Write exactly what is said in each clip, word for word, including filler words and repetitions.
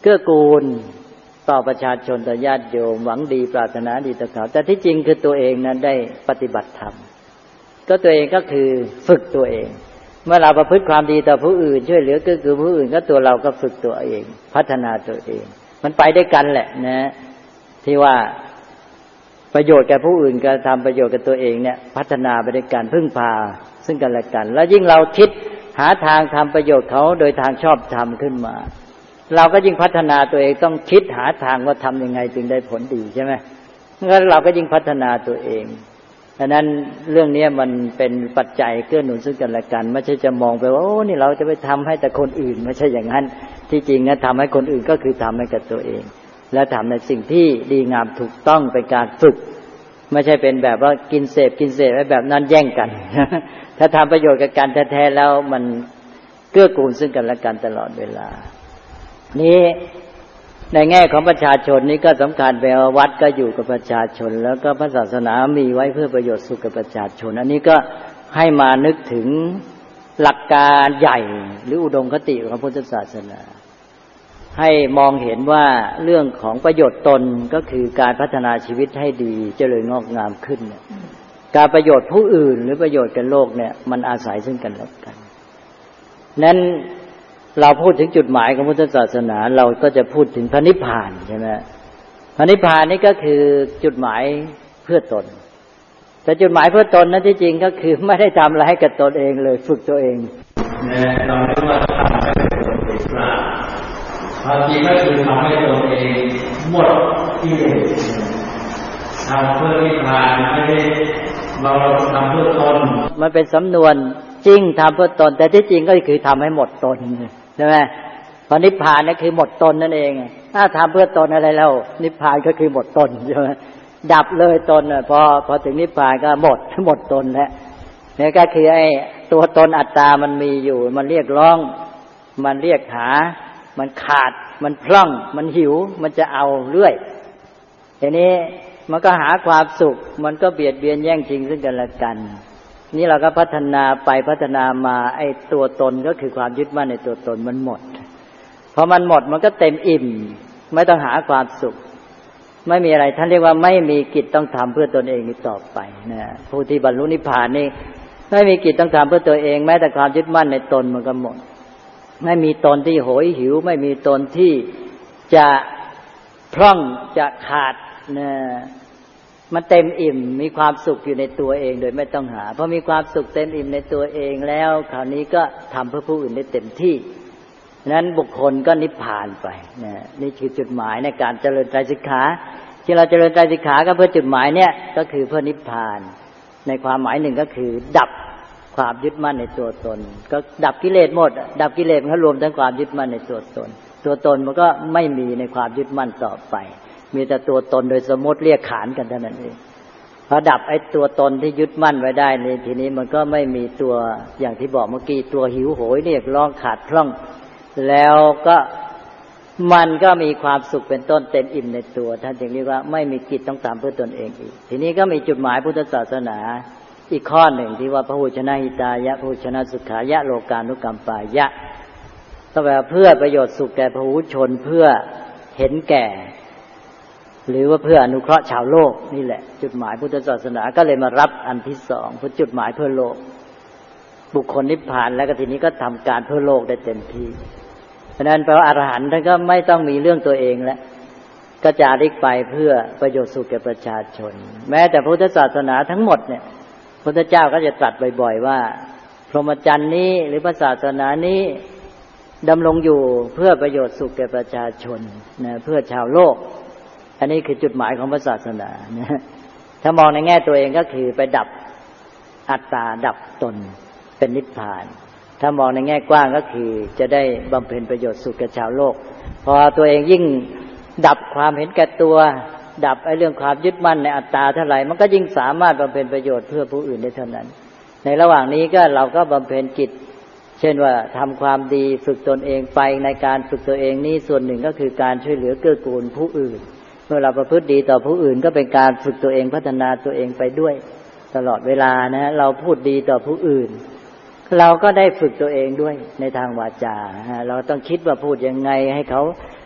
เกื้อกูลต่อประชาชนต่อญาติโยมหวังดีปรารถนาดีต่อเขาแต่ที่จริงคือตัวเองนั้นได้ปฏิบัติธรรมก็ตัวเองก็คือฝึกตัวเองเมื่อเราประพฤติความดีต่อผู้อื่นช่วยเหลือเกื้อกูลผู้อื่นก็ตัวเราก็ฝึกตัวเองพัฒนาตัวเองมันไปด้วยกันแหละนะที่ว่าประโยชน์แก่ผู้อื่นก็ทำประโยชน์กับตัวเองเนี่ยพัฒนาไปด้วยกันพึ่งพาซึ่งกันและกันแล้วยิ่งเราคิดหาทางทำประโยชน์เขาโดยทางชอบธรรมขึ้นมาเราก็ยิ่งพัฒนาตัวเองต้องคิดหาทางว่าทำยังไงจึงได้ผลดีใช่ไหมงั้นเราก็ยิ่งพัฒนาตัวเองดังนั้นเรื่องนี้มันเป็นปัจจัยเกื้อหนุนซึ่งกันและกันไม่ใช่จะมองไปว่าโอ้นี่เราจะไปทำให้แต่คนอื่นไม่ใช่อย่างนั้นที่จริงนะทำให้คนอื่นก็คือทำให้กับตัวเองและทำในสิ่งที่ดีงามถูกต้องเป็นการฝึกไม่ใช่เป็นแบบว่ากินเสพกินเสพไว้แบบนั้นแย่งกันถ้าทำประโยชน์กับกันแท้ๆแล้วมันเกื้อกูลซึ่งกันและกันตลอดเวลานี้ในแง่ของประชาชนนี้ก็สำคัญไปว่าวัดก็อยู่กับประชาชนแล้วก็พระศาสนามีไว้เพื่อประโยชน์สุขกับประชาชนอันนี้ก็ให้มานึกถึงหลักการใหญ่หรืออุดมคติของพุทธศาสนาให้มองเห็นว่าเรื่องของประโยชน์ตนก็คือการพัฒนาชีวิตให้ดีเจริญงอกงามขึ้นการประโยชน์ผู้อื่นหรือประโยชน์แก่โลกเนี่ยมันอาศัยซึ่งกันและกันนั้นเราพูดถึงจุดหมายของพุทธศาสนาเราก็จะพูดถึงพระนิพพานใช่ไหมพระนิพพานนี่ก็คือจุดหมายเพื่อตนแต่จุดหมายเพื่อตนนั้นที่จริงก็คือไม่ได้ทำอะไรให้กับตนเองเลยฝึกตัวเองเนี่ยเราเรียกว่าทำให้ตนเองกล้าความจริงก็คือทำให้ตนเองหมดกิเลสทำเพื่อนิพพานไม่ได้เราทำเพื่อตนมันเป็นสำนวนจริงทำเพื่อตนแต่ที่จริงก็คือทำให้หมดตนใช่ไหมพอนิพพานนี่คือหมดตนนั่นเองถ้าทำเพื่อตนอะไรแล้วนิพพานก็คือหมดตนใช่ไหมดับเลยตนพอพอถึงนิพพานก็หมดหมดตนแล้วนี่ก็คือไอ้ตัวตนอัตตามันมีอยู่มันเรียกร้องมันเรียกหามันขาดมันพร่องมันหิวมันจะเอาเรื่อยทีนี้มันก็หาความสุขมันก็เบียดเบียนแย่งชิงซึ่งกันและกันนี่เราก็พัฒนาไปพัฒนามาไอ้ตัวตนก็คือความยึดมั่นในตัวตนมันหมดพอมันหมดมันก็เต็มอิ่มไม่ต้องหาความสุขไม่มีอะไรท่านเรียกว่าไม่มีกิจต้องทำเพื่อตนเองอีกต่อไปนะผู้ที่บรรลุนิพพานนี่ไม่มีกิจต้องทำเพื่อตัวเองแม้แต่ความยึดมั่นในตนมันก็หมดไม่มีตนที่โหยหิวไม่มีตนที่จะพร่องจะขาดนะมันเต็มอิ่มมีความสุขอยู่ในตัวเองโดยไม่ต้องหาเพราะมีความสุขเต็มอิ่มในตัวเองแล้วคราวนี้ก็ทำเพื่อผู้อื่นได้เต็มที่นั้นบุคคลก็นิพพานไปนะนี่คือจุดหมายในการเจริญไตรสิกขาที่เราเจริญไตรสิกขาก็เพื่อจุดหมายเนี่ยก็คือเพื่อนิพพานในความหมายหนึ่งก็คือดับความยึดมั่นในตัวตนก็ดับกิเลสหมดดับกิเลสมันก็รวมทั้งความยึดมั่นในตัวตนตัวตนมันก็ไม่มีในความยึดมั่นต่อไปมีแต่ตัวตนโดยสมมติเรียกขานกันเท่านั้นเองพอดับไอ้ตัวตนที่ยึดมั่นไว้ได้ในทีนี้มันก็ไม่มีตัวอย่างที่บอกเมื่อกี้ตัวหิวโหยเรียกร้องขาดพร่องแล้วก็มันก็มีความสุขเป็นต้นเต็มอิ่มในตัวท่านจึงเรียกว่าไม่มีกิจต้องทำเพื่อตนเองอีกทีนี้ก็มีจุดหมายพุทธศาสนาอีกข้อหนึ่งที่ว่าพหุชนะหิตายะพหุชนะสุขายะโลกานุกัมปายะก็แปลว่าเพื่อประโยชน์สุขแก่พหุชนเพื่อเห็นแก่หรือว่าเพื่ออนุเคราะห์ชาวโลกนี่แหละจุดหมายพุทธศาสนาก็เลยมารับอันที่สองเพื่อจุดหมายเพื่อโลกบุคคลนิพพานแล้วก็ทีนี้ก็ทำการเพื่อโลกได้เต็มที่เพราะนั้นแปลว่าอรหันต์ท่านก็ไม่ต้องมีเรื่องตัวเองแล้วก็จาริกไปเพื่อประโยชน์สุขแก่ประชาชนแม้แต่พุทธศาสนาทั้งหมดเนี่ยพุทธเจ้าก็จะตรัสบ่อยๆว่าพรหมจรรย์นี้หรือศาสนานี้ดำรงอยู่เพื่อประโยชน์สุขแก่ประชาชนนะเพื่อชาวโลกอันนี้คือจุดหมายของศาสนานะถ้ามองในแง่ตัวเองก็คือไปดับอัตตาดับตนเป็นนิพพานถ้ามองในแง่กว้างก็คือจะได้บำเพ็ญประโยชน์สุขแก่ชาวโลกพอตัวเองยิ่งดับความเห็นแก่ตัวดับไอ้เรื่องความยึดมั่นในอัตตาเท่าไหร่มันก็ยิ่งสามารถบำเพ็ญประโยชน์เพื่อผู้อื่นได้เท่านั้นในระหว่างนี้ก็เราก็บำเพ็ญกิจเช่นว่าทำความดีฝึกตนเองไปในการฝึกตัวเองนี้ส่วนหนึ่งก็คือการช่วยเหลือเกื้อกูลผู้อื่นเมื่อเราประพฤติดีต่อผู้อื่นก็เป็นการฝึกตัวเองพัฒนาตัวเองไปด้วยตลอดเวลานะเราพูดดีต่อผู้อื่นเราก็ได้ฝึกตัวเองด้วยในทางวาจาเราต้องคิดว่าพูดยังไงให้เขา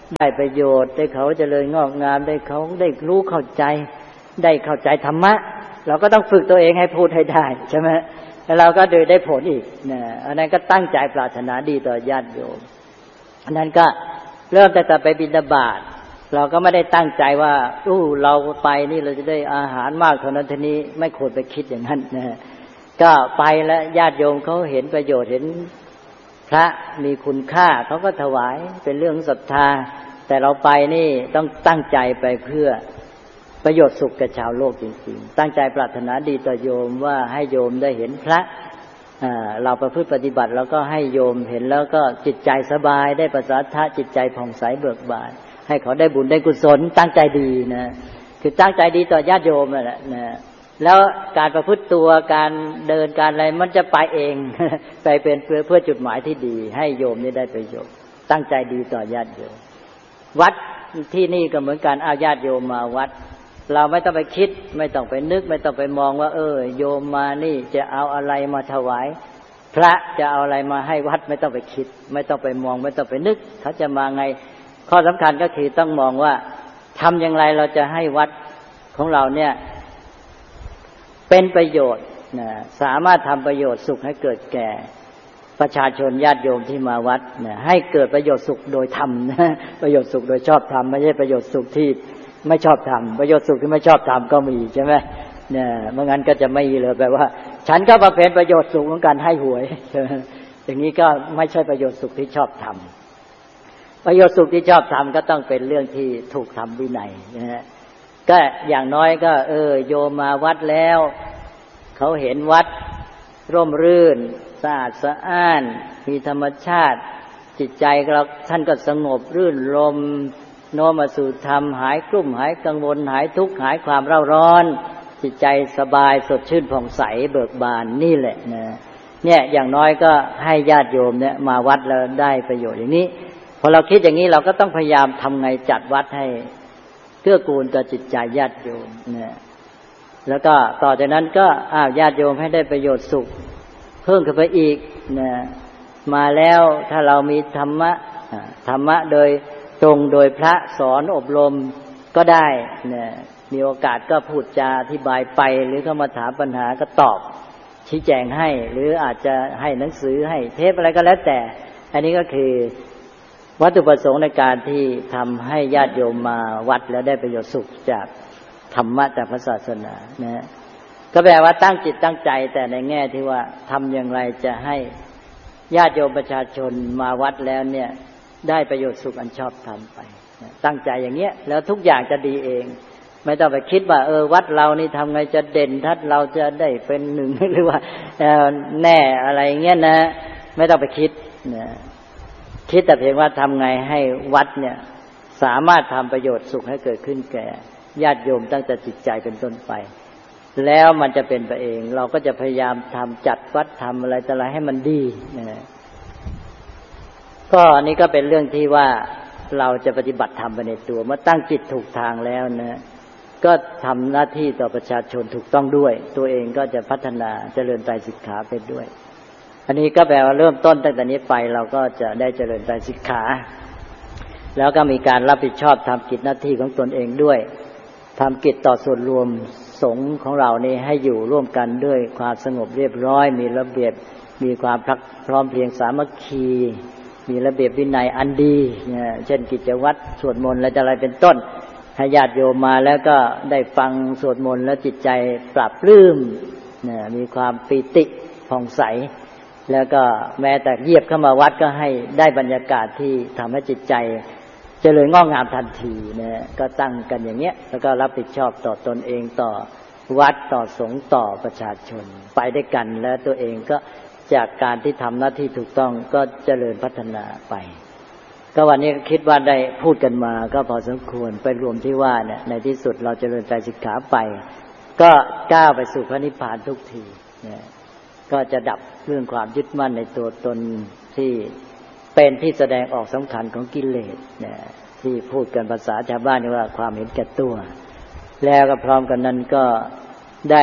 ได้ประโยชน์ได้เขาเจริญงอกงามได้เขาได้รู้เข้าใจได้เข้าใจธรรมะเราก็ต้องฝึกตัวเองให้พูดให้ได้ใช่ไหมแล้วเราก็โดยได้ผลอีกนะอันนั้นก็ตั้งใจปรารถนาดีต่อญาติโยมอันนั้นก็เริ่มแต่ไปบิณฑบาตเราก็ไม่ได้ตั้งใจว่าอู้เราไปนี่เราจะได้อาหารมากเท่านั้นเท่านี้ไม่ควรไปคิดอย่างนั้นนะก็ไปแล้วญาติโยมเขาเห็นประโยชน์เห็นพระมีคุณค่าเขาก็ถวายเป็นเรื่องศรัทธาแต่เราไปนี่ต้องตั้งใจไปเพื่อประโยชน์สุขกับชาวโลกจริงๆตั้งใจปรารถนาดีต่อโยมว่าให้โยมได้เห็นพระเราประพฤติปฏิบัติแล้วก็ให้โยมเห็นแล้วก็จิตใจสบายได้ประสาทะจิตใจผ่องใสเบิกบานให้เขาได้บุญได้กุศลตั้งใจดีนะคือตั้งใจดีต่อญาติโยมนั่นแหละนะแล้วการประพฤติตัวการเดินการอะไรมันจะไปเองไปเป็นเพื่อเพื่อจุดหมายที่ดีให้โยมนี่ได้ประโยชน์ตั้งใจดีต่อญาติโยมวัดที่นี่ก็เหมือนการเอาญาติโยมมาวัดเราไม่ต้องไปคิดไม่ต้องไปนึกไม่ต้องไปมองว่าเออโยมมานี่จะเอาอะไรมาถวายพระจะเอาอะไรมาให้วัดไม่ต้องไปคิดไม่ต้องไปมองไม่ต้องไปนึกเขาจะมาไงข้อสำคัญก็คือต้องมองว่าทำอย่างไรเราจะให้วัดของเราเนี่ยเป็นประโยชน์นะสามารถทำประโยชน์สุขให้เกิดแก่ประชาชนญาติโยมที่มาวัดนะให้เกิดประโยชน์สุขโดยธรรมนะประโยชน์สุขโดยชอบธรรมไม่ใช่ประโยชน์สุขที่ไม่ชอบธรรมประโยชน์สุขที่ไม่ชอบธรรมก็มีใช่ไหมเนี่ยเมื่องั้นก็จะไม่เลยแปลว่าฉันก็มาเป็นประโยชน์สุขของการให้หวยอย่างนี้ก็ไม่ใช่ประโยชน์สุขที่ชอบธรรมประโยชน์สุขที่ชอบธรรมก็ต้องเป็นเรื่องที่ถูกธรรมวินัยนะฮะก็อย่างน้อยก็เออโยมมาวัดแล้วเขาเห็นวัดร่มรื่นสะอาดสะอ้านมีธรรมชาติจิตใจเราท่านก็สงบรื่นรมโน้มมาสู่ธรรมหายกลุ้มหายกังวลหายทุกข์หายความเร่าร้อนจิตใจสบายสดชื่นผ่องใสเบิกบานนี่แหละนะเนี่ยอย่างน้อยก็ให้ญาติโยมเนี่ยมาวัดแล้วได้ประโยชน์อย่างนี้พอเราคิดอย่างนี้เราก็ต้องพยายามทำไงจัดวัดให้เกื้อกูลต่อจิตใจญาติโยมนะแล้วก็ต่อจากนั้นก็อ้าวญาติโยมให้ได้ประโยชน์สุขเพิ่มขึ้นไปอีกนะมาแล้วถ้าเรามีธรรมะธรรมะโดยตรงโดยพระสอนอบรมก็ได้นะมีโอกาสก็พูดจาอธิบายไปหรือเขามาถามปัญหาก็ตอบชี้แจงให้หรืออาจจะให้หนังสือให้เทปอะไรก็แล้วแต่อันนี้ก็คือวัตถุประสงค์ในการที่ทำให้ญาติโยมมาวัดแล้วได้ประโยชน์สุขจากธรรมะจากพระศาสนานะก็แปลว่าตั้งจิตตั้งใจแต่ในแง่ที่ว่าทำอย่างไรจะให้ญาติโยมประชาชนมาวัดแล้วเนี่ยได้ประโยชน์สุขอันชอบธรรมไปนะตั้งใจอย่างเงี้ยแล้วทุกอย่างจะดีเองไม่ต้องไปคิดว่าเออวัดเรานี่ทำไงจะเด่นทัดเราจะได้เป็นหนึ่งหรือว่าแน่อะไรเงี้ยนะไม่ต้องไปคิดนะคิดแต่เพียงว่าทำไงให้วัดเนี่ยสามารถทำประโยชน์สุขให้เกิดขึ้นแก่ญาติโยมตั้งแต่จิตใจเป็นต้นไปแล้วมันจะเป็นไปเองเราก็จะพยายามทำจัดวัดทำอะไรต่ออะไรให้มันดีนะก็อันนี้ก็เป็นเรื่องที่ว่าเราจะปฏิบัติธรรมไปในตัวเมื่อตั้งจิตถูกทางแล้วนะก็ทำหน้าที่ต่อประชาชนถูกต้องด้วยตัวเองก็จะพัฒนาเจริญไตรสิกขาไปด้วยอันนี้ก็แปลว่าเริ่มต้นตั้งแต่นี้ไปเราก็จะได้เจริญไตรสิกขาแล้วก็มีการรับผิดชอบทำกิจหน้าที่ของตนเองด้วยทำกิจต่อส่วนรวมสงฆ์ของเรานี่ให้อยู่ร่วมกันด้วยความสงบเรียบร้อยมีระเบียบมีความพร้อมเพรียงสามัคคีมีระเบียบวินัยอันดีเช่นกิจวัตรสวดมนต์และอะไรเป็นต้นให้ญาติโยมมาแล้วก็ได้ฟังสวดมนต์แล้วจิตใจปรับปลื้มมีความปีติผ่องใสแล้วก็แม้แต่เยียบเข้ามาวัดก็ให้ได้บรรยากาศที่ทำให้จิตใจเจริญงอกงามทันทีนะก็ตั้งกันอย่างเงี้ยแล้วก็รับผิดชอบต่อตนเองต่อวัดต่อสงฆ์ต่อประชาชนไปด้วยกันแล้วตัวเองก็จากการที่ทำหน้าที่ถูกต้องก็เจริญพัฒนาไปก็วันนี้คิดว่าได้พูดกันมาก็พอสมควรไปรวมที่ว่าเนี่ยในที่สุดเราเจริญไตรสิกขาไปก็ก้าวไปสู่พระนิพพานทุกทีเนี่ยก็จะดับเรื่องความยึดมั่นในตัวตนที่เป็นที่แสดงออกสำคัญของกิเลสเนี่ยที่พูดกันภาษาชาวบ้านว่าความเห็นแก่ตัวแล้วก็พร้อมกันนั้นก็ได้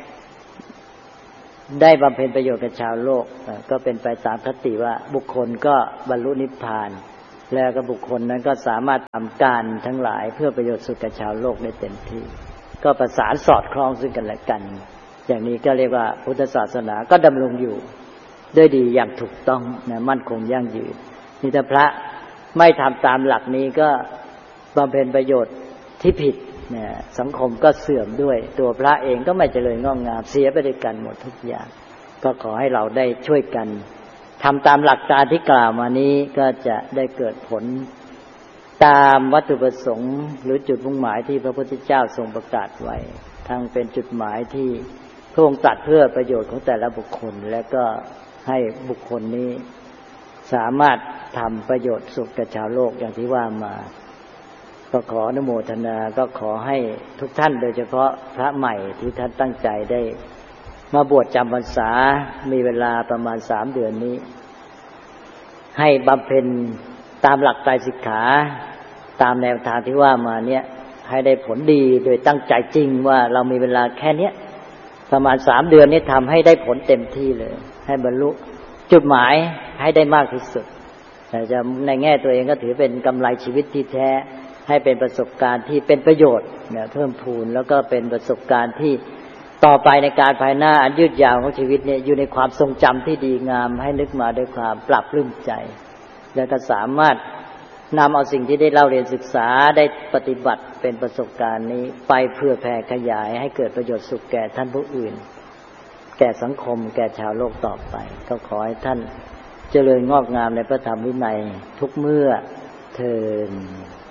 ได้บำเพ็ญประโยชน์กับชาวโลกก็เป็นไปตามคติว่าบุคคลก็บรรลุนิพพานแล้วก็บุคคลนั้นก็สามารถทำการทั้งหลายเพื่อประโยชน์สุขแก่ชาวโลกได้เต็มที่ก็ประสานสอดคล้องซึ่งกันและกันอย่างนี้ก็เรียกว่าพุทธศาสนาก็ดำรงอยู่ด้วยดีอย่างถูกต้องนะมั่นคงยั่งยืนนี่ถ้าพระไม่ทำตามหลักนี้ก็บำเพ็ญประโยชน์ที่ผิดเนี่ยสังคมก็เสื่อมด้วยตัวพระเองก็ไม่เจริญงอกงามเสียไปด้วยกันหมดทุกอย่างก็ขอให้เราได้ช่วยกันทำตามหลักการที่กล่าวมานี้ก็จะได้เกิดผลตามวัตถุประสงค์หรือจุดมุ่งหมายที่พระพุทธเจ้าทรงประกาศไว้ทั้งเป็นจุดหมายที่พระองค์ตรัสเพื่อประโยชน์ของแต่ละบุคคลและก็ให้บุคคลนี้สามารถทำประโยชน์สุขแก่ชาวโลกอย่างที่ว่ามาก็ขออนุโมทนาก็ขอให้ทุกท่านโดยเฉพาะพระใหม่ที่ท่านตั้งใจได้มาบวชจำพรรษามีเวลาประมาณสามเดือนนี้ให้บำเพ็ญตามหลักไตรสิกขาตามแนวทางที่ว่ามาเนี่ยให้ได้ผลดีโดยตั้งใจจริงว่าเรามีเวลาแค่เนี้ยประมาณสามเดือนนี้ทำให้ได้ผลเต็มที่เลยให้บรรลุจุดหมายให้ได้มากที่สุดแต่จะในแง่ตัวเองก็ถือเป็นกำไรชีวิตที่แท้ให้เป็นประสบการณ์ที่เป็นประโยชน์เนี่ยเพิ่มพูนแล้วก็เป็นประสบการณ์ที่ต่อไปในการภายหน้าอันยืดยาวของชีวิตเนี่ยอยู่ในความทรงจำที่ดีงามให้นึกมาด้วยความปรับปลื้มใจแล้วก็สามารถนำเอาสิ่งที่ได้เล่าเรียนศึกษาได้ปฏิบัติเป็นประสบการณ์นี้ไปเพื่อแผ่ขยายให้เกิดประโยชน์สุขแก่ท่านผู้อื่นแก่สังคมแก่ชาวโลกต่อไปก็ขอให้ท่านเจริญงอกงามในพระธรรมวินัยทุกเมื่อเทอญ